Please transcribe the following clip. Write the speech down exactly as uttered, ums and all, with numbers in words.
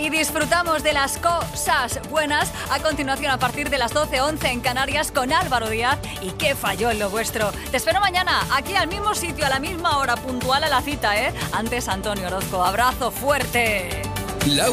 y disfrutamos de las cosas buenas a continuación a partir de las doce once en Canarias con Álvaro Díaz y qué falló en lo vuestro. Te espero mañana aquí al mismo sitio, a la misma hora, puntual a la cita, ¿eh? Antes Antonio Orozco. Abrazo fuerte. La